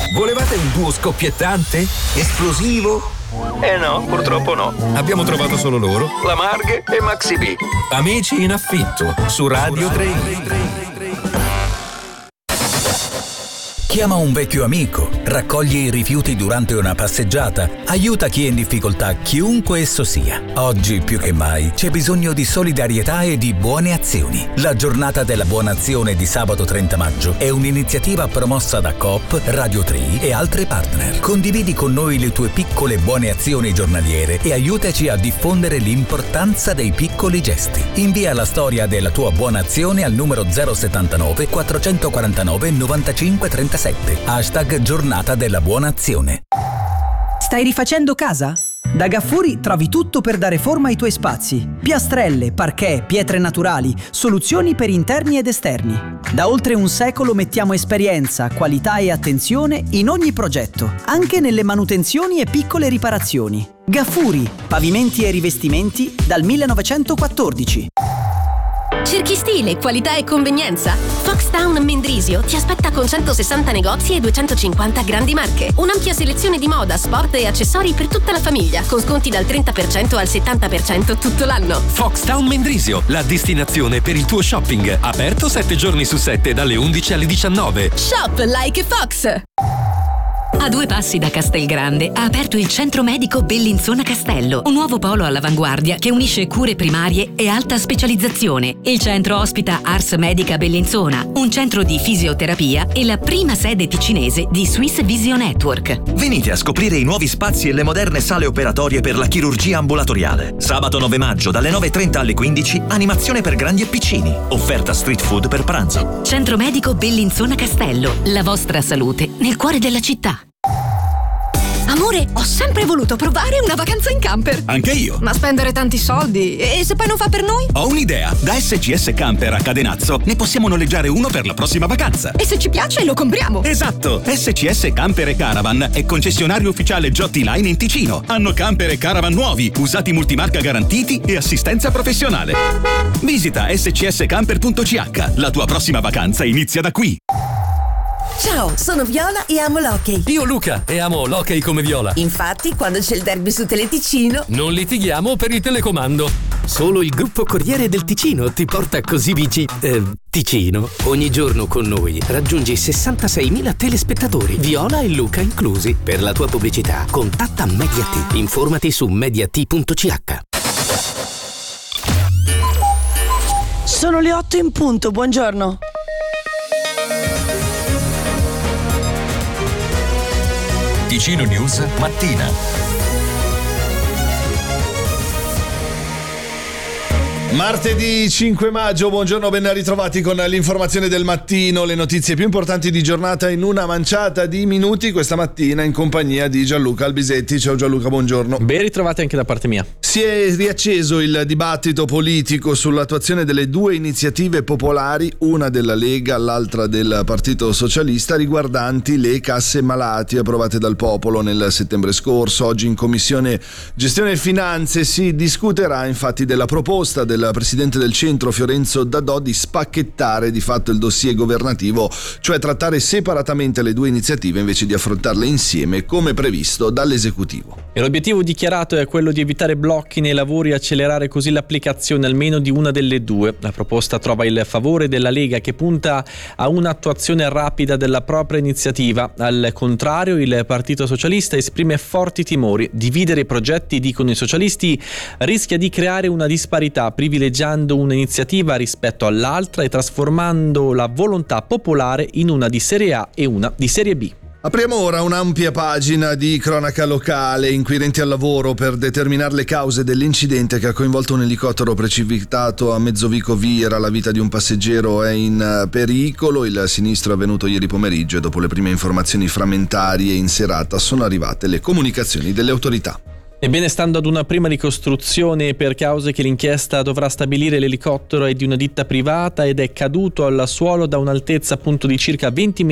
Volevate un duo scoppiettante? Esplosivo? No, purtroppo no. Abbiamo trovato solo loro. La Marghe e Maxi B. Amici in affitto su Radio 3. Chiama un vecchio amico, raccoglie i rifiuti durante una passeggiata, aiuta chi è in difficoltà, chiunque esso sia. Oggi più che mai c'è bisogno di solidarietà e di buone azioni. La giornata della buona azione di sabato 30 maggio è un'iniziativa promossa da Coop, Radio 3 e altri partner. Condividi con noi le tue piccole buone azioni giornaliere e aiutaci a diffondere l'importanza dei piccoli gesti. Invia la storia della tua buona azione al numero 079 449 95 37. Hashtag giornata della buona azione. Stai rifacendo casa? Da Gaffuri trovi tutto per dare forma ai tuoi spazi. Piastrelle, parquet, pietre naturali, soluzioni per interni ed esterni. Da oltre un secolo mettiamo esperienza, qualità e attenzione in ogni progetto, anche nelle manutenzioni e piccole riparazioni. Gaffuri, pavimenti e rivestimenti dal 1914. Cerchi stile, qualità e convenienza? Foxtown Mendrisio ti aspetta con 160 negozi e 250 grandi marche. Un'ampia selezione di moda, sport e accessori per tutta la famiglia, con sconti dal 30% al 70% tutto l'anno. Foxtown Mendrisio, la destinazione per il tuo shopping. Aperto 7 giorni su 7 dalle 11 alle 19. Shop like Fox! A 2 passi da Castelgrande ha aperto il Centro Medico Bellinzona Castello, un nuovo polo all'avanguardia che unisce cure primarie e alta specializzazione. Il centro ospita Ars Medica Bellinzona, un centro di fisioterapia e la prima sede ticinese di Swiss Visio Network. Venite a scoprire i nuovi spazi e le moderne sale operatorie per la chirurgia ambulatoriale. Sabato 9 maggio dalle 9:30 alle 15, animazione per grandi e piccini. Offerta street food per pranzo. Centro Medico Bellinzona Castello, la vostra salute nel cuore della città. Amore, ho sempre voluto provare una vacanza in camper. Anche io. Ma spendere tanti soldi? E se poi non fa per noi? Ho un'idea. Da SCS Camper a Cadenazzo ne possiamo noleggiare uno per la prossima vacanza. E se ci piace lo compriamo. Esatto. SCS Camper e Caravan è concessionario ufficiale Giotti Line in Ticino. Hanno camper e caravan nuovi, usati multimarca garantiti e assistenza professionale. Visita scscamper.ch. La tua prossima vacanza inizia da qui. Ciao, sono Viola e amo l'hockey. Io Luca e amo l'hockey come Viola. Infatti, quando c'è il derby su Teleticino, non litighiamo per il telecomando. Solo il gruppo Corriere del Ticino ti porta così Ticino. Ogni giorno con noi raggiungi 66.000 telespettatori, Viola e Luca inclusi. Per la tua pubblicità, contatta Mediat. Informati su mediat.ch. Sono le 8 in punto, buongiorno. Ticino News mattina. Martedì 5 maggio, buongiorno, ben ritrovati con l'informazione del mattino, le notizie più importanti di giornata in una manciata di minuti questa mattina in compagnia di Gianluca Albisetti. Ciao Gianluca, buongiorno. Ben ritrovati anche da parte mia. Si è riacceso il dibattito politico sull'attuazione delle due iniziative popolari, una della Lega, l'altra del Partito Socialista, riguardanti le casse malati approvate dal popolo nel settembre scorso. Oggi in Commissione Gestione e Finanze si discuterà infatti della proposta del presidente del centro Fiorenzo Dadò di spacchettare di fatto il dossier governativo, cioè trattare separatamente le due iniziative invece di affrontarle insieme come previsto dall'esecutivo. E l'obiettivo dichiarato è quello di evitare blocchi nei lavori e accelerare così l'applicazione almeno di una delle due. La proposta trova il favore della Lega, che punta a un'attuazione rapida della propria iniziativa. Al contrario, il Partito Socialista esprime forti timori. Dividere i progetti, dicono i socialisti, rischia di creare una disparità, privilegiando un'iniziativa rispetto all'altra e trasformando la volontà popolare in una di serie A e una di serie B. Apriamo ora un'ampia pagina di cronaca locale. Inquirenti al lavoro per determinare le cause dell'incidente che ha coinvolto un elicottero precipitato a Mezzovico Vira. La vita di un passeggero è in pericolo. Il sinistro è avvenuto ieri pomeriggio e dopo le prime informazioni frammentarie in serata sono arrivate le comunicazioni delle autorità. Ebbene, stando ad una prima ricostruzione per cause che l'inchiesta dovrà stabilire, l'elicottero è di una ditta privata ed è caduto al suolo da un'altezza appunto di circa 20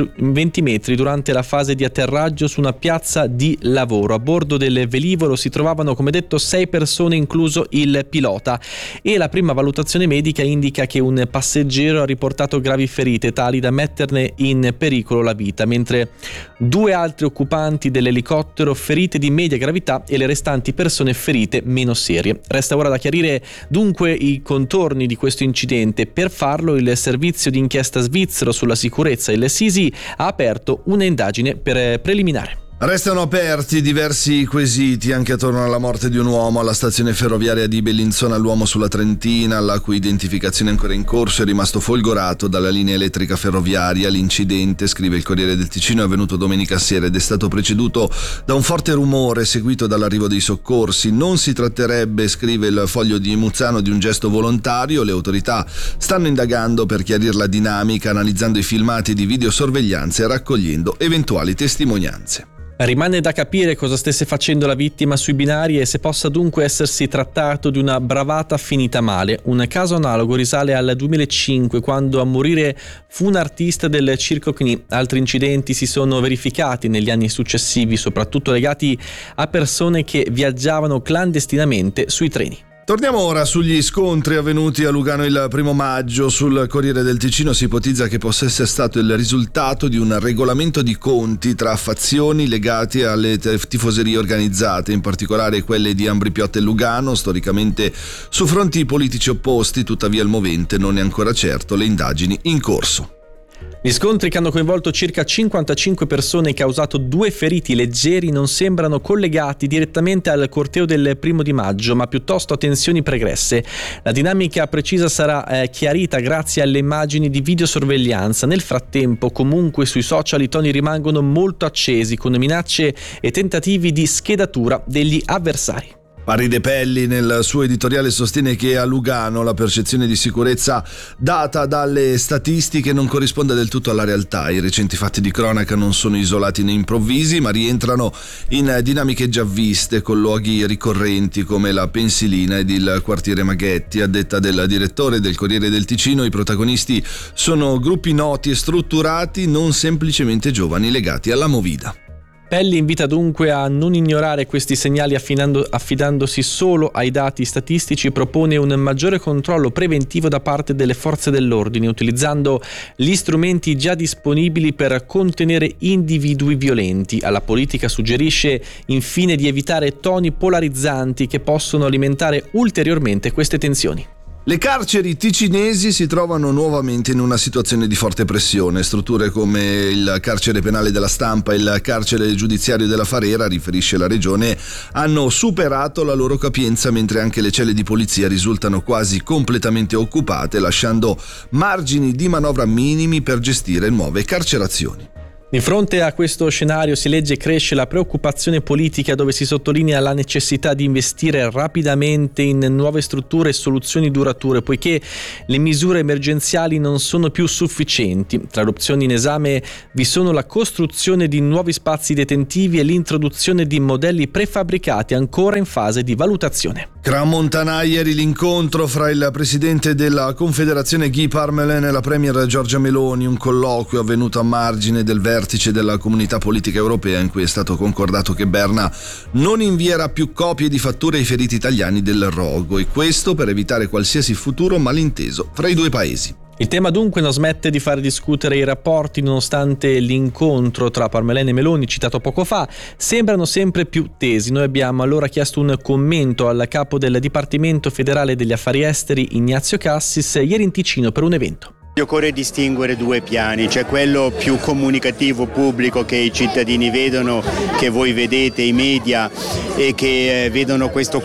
metri durante la fase di atterraggio su una piazza di lavoro. A bordo del velivolo si trovavano, come detto, 6 persone, incluso il pilota, e la prima valutazione medica indica che un passeggero ha riportato gravi ferite tali da metterne in pericolo la vita, mentre 2 altri occupanti dell'elicottero ferite di media gravità e le restanti persone ferite meno serie. Resta ora da chiarire dunque i contorni di questo incidente. Per farlo il servizio di inchiesta svizzero sulla sicurezza, il SISI, ha aperto un'indagine preliminare. Restano aperti diversi quesiti anche attorno alla morte di un uomo alla stazione ferroviaria di Bellinzona. L'uomo sulla Trentina, la cui identificazione è ancora in corso, è rimasto folgorato dalla linea elettrica ferroviaria. L'incidente, scrive il Corriere del Ticino, è avvenuto domenica sera ed è stato preceduto da un forte rumore seguito dall'arrivo dei soccorsi. Non si tratterebbe, scrive il Foglio di Muzzano, di un gesto volontario. Le autorità stanno indagando per chiarire la dinamica, analizzando i filmati di videosorveglianza e raccogliendo eventuali testimonianze. Rimane da capire cosa stesse facendo la vittima sui binari e se possa dunque essersi trattato di una bravata finita male. Un caso analogo risale al 2005, quando a morire fu un artista del Circo CNI. Altri incidenti si sono verificati negli anni successivi, soprattutto legati a persone che viaggiavano clandestinamente sui treni. Torniamo ora sugli scontri avvenuti a Lugano il 1 maggio. Sul Corriere del Ticino si ipotizza che possa essere stato il risultato di un regolamento di conti tra fazioni legate alle tifoserie organizzate, in particolare quelle di Ambripiotta e Lugano, storicamente su fronti politici opposti. Tuttavia il movente non è ancora certo, le indagini in corso. Gli scontri, che hanno coinvolto circa 55 persone e causato 2 feriti leggeri, non sembrano collegati direttamente al corteo del 1 maggio, ma piuttosto a tensioni pregresse. La dinamica precisa sarà chiarita grazie alle immagini di videosorveglianza. Nel frattempo, comunque, sui social i toni rimangono molto accesi, con minacce e tentativi di schedatura degli avversari. Pari De Pelli nel suo editoriale sostiene che a Lugano la percezione di sicurezza data dalle statistiche non corrisponde del tutto alla realtà. I recenti fatti di cronaca non sono isolati né improvvisi, ma rientrano in dinamiche già viste, con luoghi ricorrenti come la Pensilina ed il quartiere Maghetti. A detta del direttore del Corriere del Ticino, i protagonisti sono gruppi noti e strutturati, non semplicemente giovani legati alla movida. Pelli invita dunque a non ignorare questi segnali affidandosi solo ai dati statistici. Propone un maggiore controllo preventivo da parte delle forze dell'ordine, utilizzando gli strumenti già disponibili per contenere individui violenti. Alla politica suggerisce infine di evitare toni polarizzanti che possono alimentare ulteriormente queste tensioni. Le carceri ticinesi si trovano nuovamente in una situazione di forte pressione. Strutture come il carcere penale della Stampa e il carcere giudiziario della Farera, riferisce la regione, hanno superato la loro capienza, mentre anche le celle di polizia risultano quasi completamente occupate, lasciando margini di manovra minimi per gestire nuove carcerazioni. Di fronte a questo scenario si legge e cresce la preoccupazione politica, dove si sottolinea la necessità di investire rapidamente in nuove strutture e soluzioni durature, poiché le misure emergenziali non sono più sufficienti. Tra le opzioni in esame vi sono la costruzione di nuovi spazi detentivi e l'introduzione di modelli prefabbricati ancora in fase di valutazione. Tramontana ieri l'incontro fra il presidente della Confederazione Guy Parmelin e la premier Giorgia Meloni, un colloquio avvenuto a margine del vertice della Comunità Politica Europea, in cui è stato concordato che Berna non invierà più copie di fatture ai feriti italiani del rogo, e questo per evitare qualsiasi futuro malinteso fra i due paesi. Il tema dunque non smette di far discutere i rapporti, nonostante l'incontro tra Parmelin e Meloni citato poco fa sembrano sempre più tesi. Noi abbiamo allora chiesto un commento al capo del Dipartimento Federale degli Affari Esteri, Ignazio Cassis, ieri in Ticino per un evento. Occorre distinguere 2 piani, cioè quello più comunicativo pubblico che i cittadini vedono, che voi vedete, i media, e che vedono questa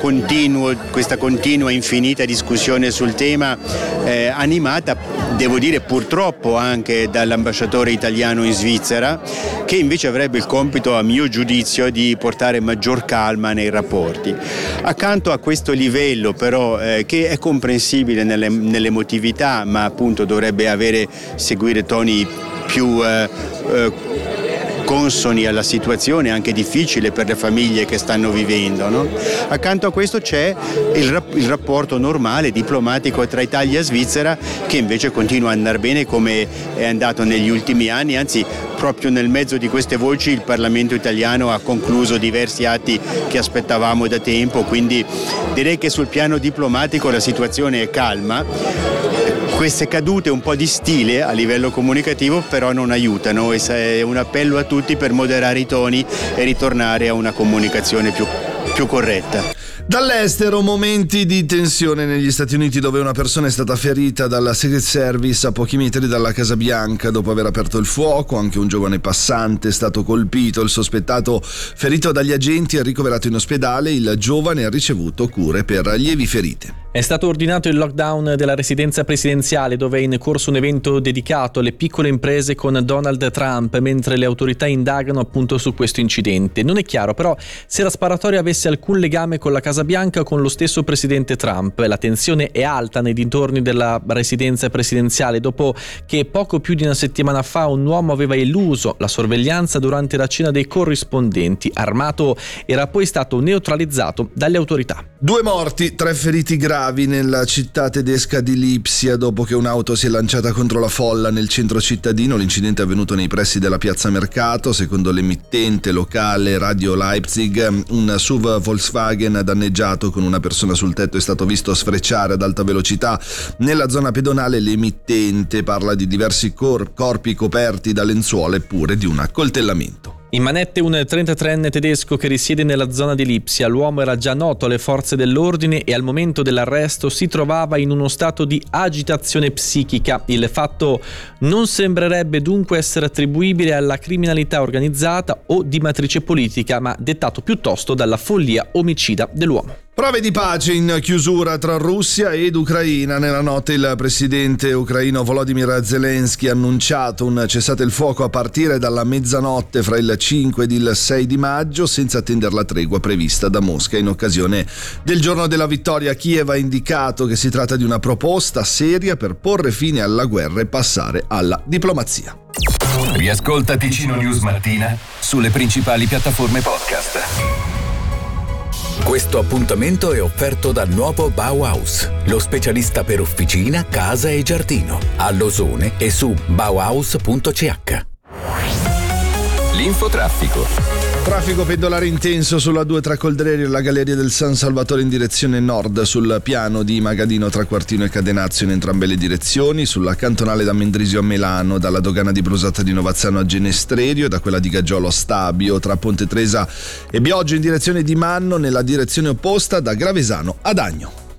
continua infinita discussione sul tema, animata, devo dire purtroppo anche dall'ambasciatore italiano in Svizzera, che invece avrebbe il compito, a mio giudizio, di portare maggior calma nei rapporti. Accanto a questo livello però, che è comprensibile nell'emotività, ma appunto dovrebbe seguire toni più consoni alla situazione anche difficile per le famiglie che stanno vivendo, no? Accanto a questo c'è il rapporto normale, diplomatico tra Italia e Svizzera, che invece continua a andare bene come è andato negli ultimi anni, anzi proprio nel mezzo di queste voci il Parlamento italiano ha concluso diversi atti che aspettavamo da tempo, quindi direi che sul piano diplomatico la situazione è calma. Queste cadute un po' di stile a livello comunicativo però non aiutano, e è un appello a tutti per moderare i toni e ritornare a una comunicazione più corretta. Dall'estero, momenti di tensione negli Stati Uniti, dove una persona è stata ferita dalla Secret Service a pochi metri dalla Casa Bianca dopo aver aperto il fuoco. Anche un giovane passante è stato colpito. Il sospettato, ferito dagli agenti, è ricoverato in ospedale. Il giovane ha ricevuto cure per lievi ferite. È stato ordinato il lockdown della residenza presidenziale, dove è in corso un evento dedicato alle piccole imprese con Donald Trump, mentre le autorità indagano appunto su questo incidente. Non è chiaro però se la sparatoria avesse alcun legame con la Casa Bianca o con lo stesso presidente Trump. La tensione è alta nei dintorni della residenza presidenziale dopo che poco più di una settimana fa un uomo aveva eluso la sorveglianza durante la cena dei corrispondenti. Armato, era poi stato neutralizzato dalle autorità. 2 morti, 3 feriti gravi nella città tedesca di Lipsia dopo che un'auto si è lanciata contro la folla nel centro cittadino. L'incidente è avvenuto nei pressi della piazza Mercato. Secondo l'emittente locale Radio Leipzig, un SUV Volkswagen danneggiato con una persona sul tetto è stato visto sfrecciare ad alta velocità nella zona pedonale. L'emittente parla di diversi corpi coperti da lenzuola e pure di un accoltellamento. In manette un 33enne tedesco che risiede nella zona di Lipsia. L'uomo era già noto alle forze dell'ordine e al momento dell'arresto si trovava in uno stato di agitazione psichica. Il fatto non sembrerebbe dunque essere attribuibile alla criminalità organizzata o di matrice politica, ma dettato piuttosto dalla follia omicida dell'uomo. Prove di pace in chiusura tra Russia ed Ucraina. Nella notte il presidente ucraino Volodymyr Zelensky ha annunciato un cessate il fuoco a partire dalla mezzanotte fra il 5 ed il 6 di maggio, senza attendere la tregua prevista da Mosca in occasione del giorno della vittoria. Kiev ha indicato che si tratta di una proposta seria per porre fine alla guerra e passare alla diplomazia. Riascolta Ticino News Mattina sulle principali piattaforme podcast. Questo appuntamento è offerto dal nuovo Bauhaus, lo specialista per officina, casa e giardino, a Losone e su bauhaus.ch. L'infotraffico. Traffico pendolare intenso sulla 2 tra Coldreri e la Galleria del San Salvatore in direzione nord, sul piano di Magadino tra Quartino e Cadenazio in entrambe le direzioni, sulla cantonale da Mendrisio a Melano, dalla dogana di Brusata di Novazzano a Genestrerio e da quella di Gaggiolo a Stabio, tra Ponte Tresa e Bioggio in direzione di Manno, nella direzione opposta da Gravesano ad Agno.